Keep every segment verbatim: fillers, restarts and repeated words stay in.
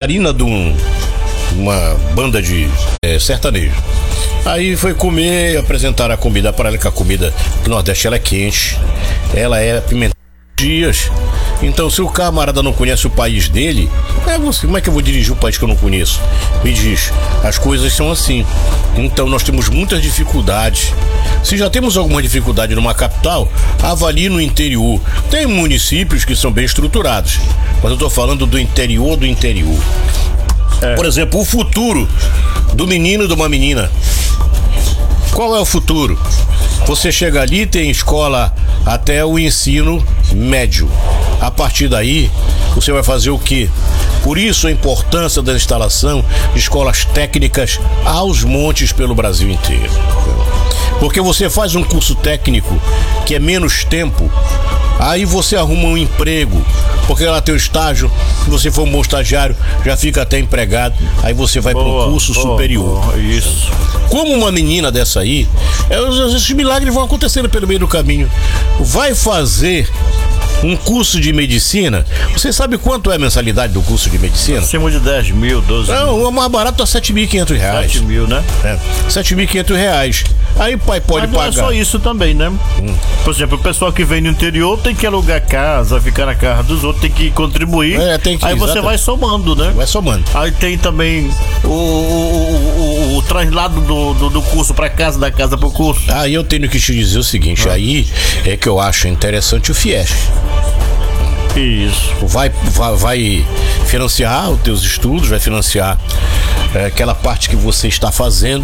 dançarina de um, uma banda de é, sertanejo. Aí foi comer, apresentaram a comida para ela, que a comida do Nordeste ela é quente, ela é apimentada dias. Então, se o camarada não conhece o país dele, é você, como é que eu vou dirigir o país que eu não conheço? Me diz, as coisas são assim. Então, nós temos muitas dificuldades. Se já temos alguma dificuldade numa capital, avalie no interior. Tem municípios que são bem estruturados, mas eu estou falando do interior do interior. É. Por exemplo, o futuro do menino e de uma menina. Qual é o futuro? Você chega ali, tem escola até o ensino médio. A partir daí, você vai fazer o quê? Por isso a importância da instalação de escolas técnicas aos montes pelo Brasil inteiro. Porque você faz um curso técnico que é menos tempo, aí você arruma um emprego, porque ela tem o estágio, se você for um bom estagiário, já fica até empregado, aí você vai para um curso boa, superior. Boa, isso. Como uma menina dessa aí, esses milagres vão acontecendo pelo meio do caminho. Vai fazer um curso de medicina. Você sabe quanto é a mensalidade do curso de medicina? Acima de dez mil, doze mil. Não, o mais barato é sete mil e quinhentos reais. sete mil, né? É, sete mil e quinhentos reais. Aí o pai pode Mas não pagar. É só isso também, né? Hum. Por exemplo, o pessoal que vem no interior tem que alugar casa, ficar na casa dos outros, tem que contribuir. É, tem que, aí você exatamente. vai somando, né? Vai somando. Aí tem também o, o, o, o, o traslado do, do, do curso para casa, da casa para o curso. Aí eu tenho que te dizer o seguinte, ah. aí é que eu acho interessante o Fiesp. Isso. Vai, vai, vai financiar os teus estudos, vai financiar é, aquela parte que você está fazendo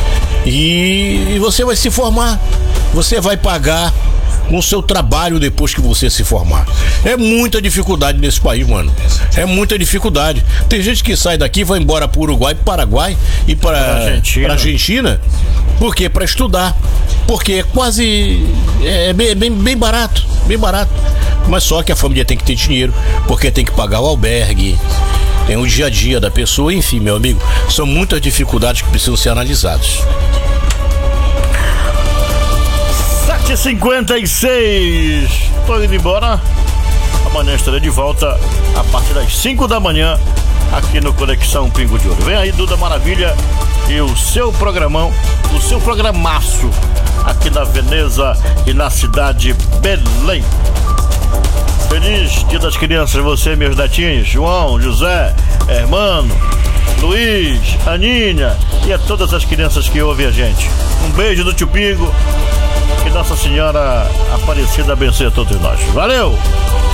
e, e você vai se formar. Você vai pagar com o seu trabalho depois que você se formar. É muita dificuldade nesse país, mano. É muita dificuldade. Tem gente que sai daqui, vai embora para o Uruguai, para o Paraguai e para a Argentina. Argentina. Por quê? Para estudar. Porque é quase... É bem, bem, bem barato. Bem barato. Mas só que a família tem que ter dinheiro, porque tem que pagar o albergue, tem o dia a dia da pessoa, enfim, meu amigo, são muitas dificuldades que precisam ser analisadas. sete e cinquenta e seis. Tô indo embora. Amanhã estarei de volta a partir das cinco da manhã aqui no Conexão Pingo de Ouro. Vem aí, Duda Maravilha, e o seu programão, o seu programaço aqui na Veneza e na cidade Belém. Feliz Dia das Crianças, você, meus netinhos, João, José, Hermano, Luiz, Aninha e a todas as crianças que ouvem a gente. Um beijo do Tio Pingo, que Nossa Senhora Aparecida abençoe a todos nós. Valeu!